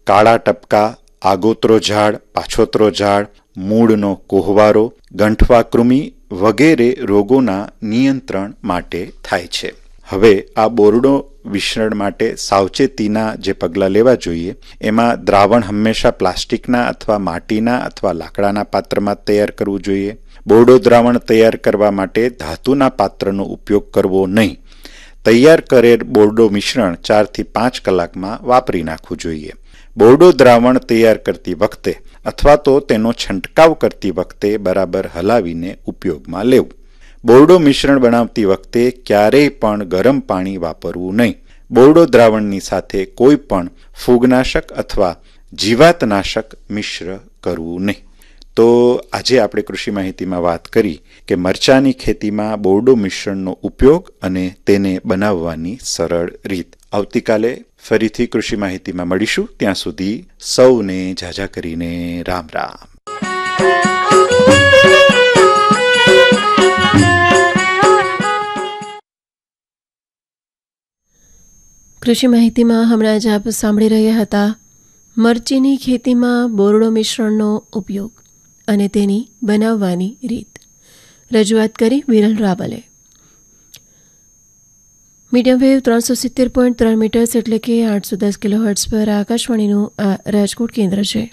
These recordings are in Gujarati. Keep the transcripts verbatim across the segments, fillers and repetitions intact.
કાળા ટપકા, આગોતરો ઝાડ, પાછોતરો ઝાડ, મૂળનો કોહવારો, ગંઠવા કૃમિ વગેરે રોગોના નિયંત્રણ માટે થાય છે. હવે આ બોરડો મિશ્રણ માટે સાવચેતીના જે પગલાં લેવા જોઈએ એમાં દ્રાવણ હંમેશા પ્લાસ્ટિકના અથવા માટીના અથવા લાકડાના પાત્રમાં તૈયાર કરવું જોઈએ. બોરડો દ્રાવણ તૈયાર કરવા માટે ધાતુના પાત્રનો ઉપયોગ કરવો નહીં. તૈયાર કરેલ બોરડો મિશ્રણ ચારથી પાંચ કલાકમાં વાપરી નાખવું જોઈએ. બોરડો દ્રાવણ તૈયાર કરતી વખતે અથવા તો તેનો છંટકાવ કરતી વખતે બરાબર હલાવીને ઉપયોગમાં લેવું. બોરડો મિશ્રણ બનાવતી વખતે ક્યારેય પણ ગરમ પાણી વાપરવું નહીં. બોરડો દ્રાવણની સાથે કોઈ પણ ફૂગનાશક અથવા જીવાતનાશક મિશ્ર કરવું નહીં. તો આજે આપણે કૃષિ માહિતીમાં વાત કરી કે મરચાની ખેતીમાં બોરડો મિશ્રણનો ઉપયોગ અને તેને બનાવવાની સરળ રીત. આવતીકાલે ફરીથી કૃષિ માહિતીમાં મળીશું. ત્યાં સુધી સૌને ઝાઝા કરીને રામ રામ. કૃષિ માહિતીમાં હમણાં જ આપ સાંભળી રહ્યા હતા મરચીની ખેતીમાં બોરડો મિશ્રણનો ઉપયોગ અને તેની બનાવવાની રીત. રજૂઆત કરી વિરલ રાવલે. મીડિયમ વેવ ત્રણસો સિત્તેર પોઈન્ટ ત્રણ મીટર્સ એટલે કે આઠસો દસ કિલો હર્ટ્ઝ પર આકાશવાણીનું આ રાજકોટ કેન્દ્ર છે.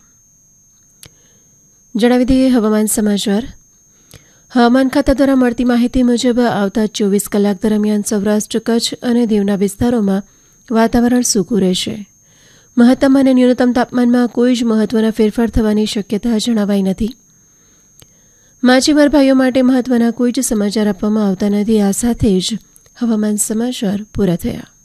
જણાવી દઈએ હવામાન સમાચાર. હવામાન ખાતા દ્વારા મળતી માહિતી મુજબ આવતા ચોવીસ કલાક દરમિયાન સૌરાષ્ટ્ર, કચ્છ અને દીવના વિસ્તારોમાં વાતાવરણ સૂકું રહેશે. મહત્તમ અને ન્યૂનતમ તાપમાનમાં કોઈ જ મહત્વના ફેરફાર થવાની શક્યતા જણાવાઈ નથી. માછીમાર ભાઈઓ માટે મહત્વના કોઈ જ સમાચાર આપવામાં આવતા નથી. આ સાથે જ હવામાન સમાચાર પૂરા થયા.